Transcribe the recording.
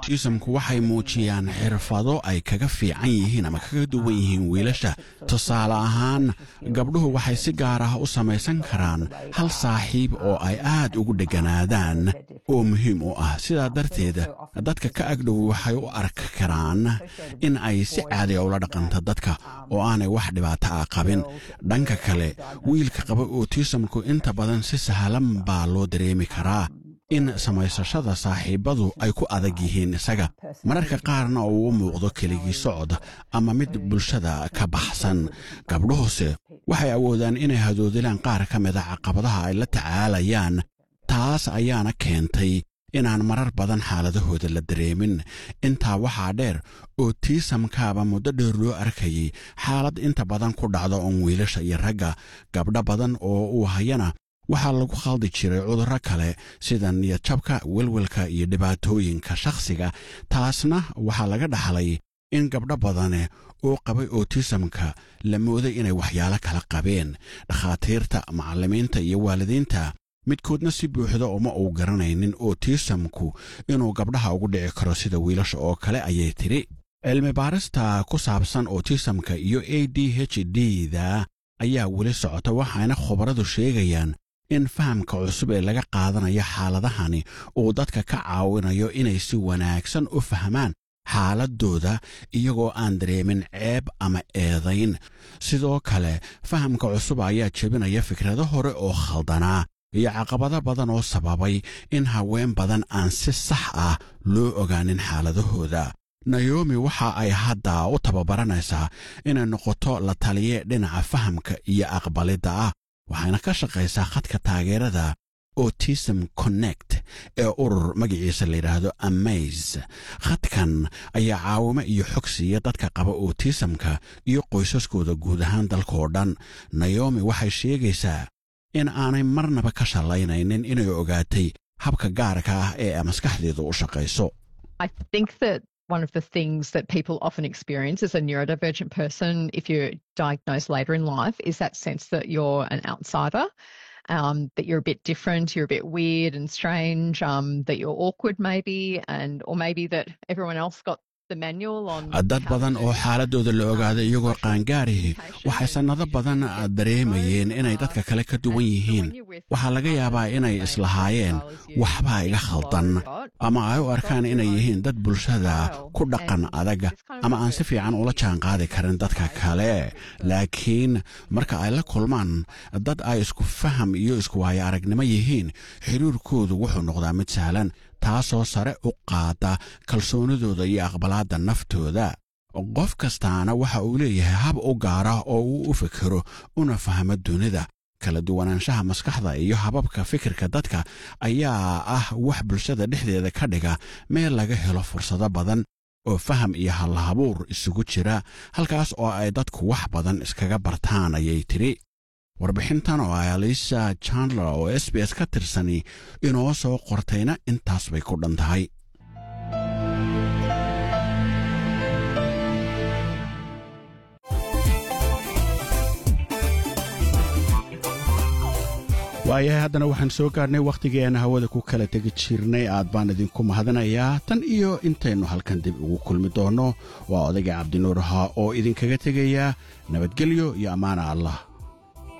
autismku waxay muujiyaan xirfado ay kaga fiican yihiin ama kaga duwan yihiin wiilasha. tusaale ahaan gabdhuhu waxay si gaar ah u samaysan karaan hal saaxiib oo ay aad ugu dheganaadaan oo muhiim u ah. sidaa darteed dadka ka agdhow waxay u arki karaan in ay si caadi ah ula dhaqanto dadka oo aanay wax dhibaato ah qabin. dhanka kale wiilka qaba autismku inta badan si sahlan baa loo dareemi karaa in samaysashada saaxiibadu ay ku adag yihiin isaga, mararka qaarna uu u muuqdo keligii socod ama mid bulshada ka baxsan. gabdhuhuse waxay awoodaan inay hadoodilaan qaar ka mida caqabadaha ay la tacaalayaan. taas ayaana keentay inaan marar badan xaaladahooda la dareemin. intaa waxaa dheer autismkaaba muddo dheer loo arkayay xaalad inta badan ku dhacdo on wiilasha iyo ragga. gabdho badan oo uu hayana waxaa lagu khaldi jiray cudurro kale sida niyadjabka, welwelka iyo dhibaatooyinka shakhsiga. taasna waxaa laga dhaxlay in gabdho badane oo qabay autismka la mooday inay waxyaalo kala qabeen. dhakhaatiirta, macallimiinta iyo waalidiinta midkoodna si buuxda uma uu garanaynin autismku inuu gabdhaha ugu dhici karo sida wiilasha oo kale, ayay tidhi. cilmi baarista ku saabsan autismka iyo ADHD-da ayaa weli socota, waxayna khubaradu sheegayaan in fahamka cusub ee laga qaadanayo xaaladahani uu dadka ka caawinayo inay si wanaagsan u fahmaan xaaladooda iyagoo aan dareemin ceeb ama eedayn. sidoo kale fahamka cusub ayaa jebinaya fikrado hore oo khaldanaa iyo caqabado badan oo sababay in haween badan aan si sax ah loo ogaanin xaaladahooda. naomi waxa ay hadda u tababaranaysaa inay noqoto la taliye dhinaca fahamka iyo aqbalidda ah, waxayna ka shaqaysaa khadka taageerada Autism Connect ee urur magaciisa la yidhaahdo Amaze. khadkan ayaa caawimo iyo xog siiya dadka qaba autismka iyo qoysaskooda guud ahaan dalkoo dhan. naomi waxay sheegaysaa in aanay marnaba ka shallaynaynin inay ogaatay habka gaarka ah ee maskaxdeedu u shaqayso. I think that one of the things that people often experience as a neurodivergent person, if you're diagnosed later in life, is that sense that you're an outsider, that you're a bit different, you're a bit weird and strange, that you're awkward maybe, or maybe that everyone else got the manual on. dad badan oo xaaladooda la ogaaday iyagoo qaangaarihii waxay sannado badan dareemayeen inay dadka kale ka duwan yihiin. waxaa laga yaabaa inay islahaayeen waxbaa iga khaldan, ama ay u arkaan inay yihiin dad bulshada ku dhaqan adag ama aan si fiican ula jaanqaadi karin dadka kale. laakiin marka ay la kulmaan dad ay isku faham iyo isku waayo aragnimo yihiin, xiriirkoodu wuxuu noqdaa mid sahlan, taasoo sare u qaada kalsoonidooda iyo aqbalaadda naftooda. qof kastaana waxa uu leeyahay hab u gaara oo uu u fikiro una fahmo dunida. kala duwanaanshaha maskaxda iyo hababka fikirka dadka ayaa ah wax bulshada dhexdeeda ka dhiga meel laga helo fursado badan oo faham iyo hal-habuur isugu jira, halkaas oo ay dadku wax badan iskaga bartaan, ayay tidhi. warbixintan oo ay Alisa Chandler oo SBS ka tirsani inoo soo qortayna intaas bay ku dhan tahay. waayahay haddana waxaan soo gaadhnay wakhtigeena hawada ku kala tegi jirnay. aad baan idinku mahadinayaa. tan iyo intaynu halkan dib ugu kulmi doonno waa odayga cabdinuur ahaa oo idinkaga tegaya nabadgelyo iyo ammaana allah.